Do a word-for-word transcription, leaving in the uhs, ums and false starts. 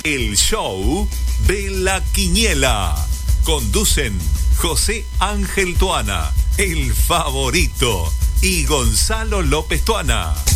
El show de la Quiniela. Conducen José Ángel Tuana, el favorito, y Gonzalo López Tuana.